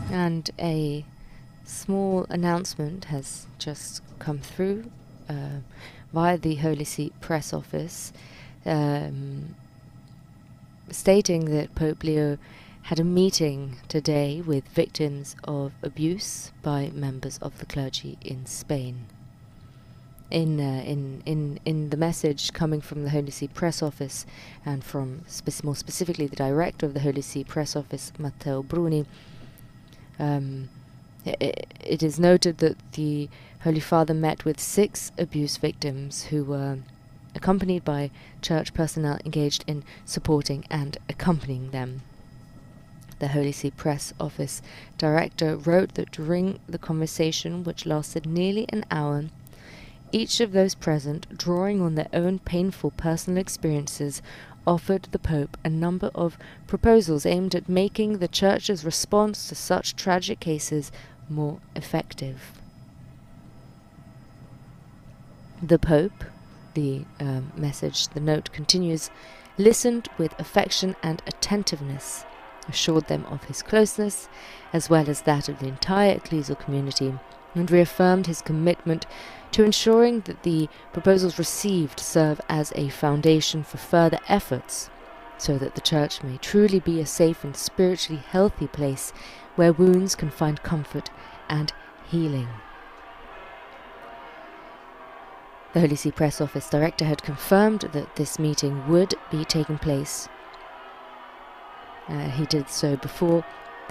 And a small announcement has just come through via the Holy See Press Office, stating that Pope Leo had a meeting today with victims of abuse by members of the clergy in Spain. In the message coming from the Holy See Press Office, and from more specifically the director of the Holy See Press Office, Matteo Bruni, it is noted that the Holy Father met with 6 abuse victims who were accompanied by church personnel engaged in supporting and accompanying them. The Holy See Press Office director wrote that during the conversation, which lasted nearly an hour, each of those present, drawing on their own painful personal experiences, offered the Pope a number of proposals aimed at making the Church's response to such tragic cases more effective. The Pope, the note continues, listened with affection and attentiveness, assured them of his closeness, as well as that of the entire ecclesial community, and reaffirmed his commitment to ensuring that the proposals received serve as a foundation for further efforts, so that the Church may truly be a safe and spiritually healthy place where wounds can find comfort and healing. The Holy See Press Office director had confirmed that this meeting would be taking place. He did so before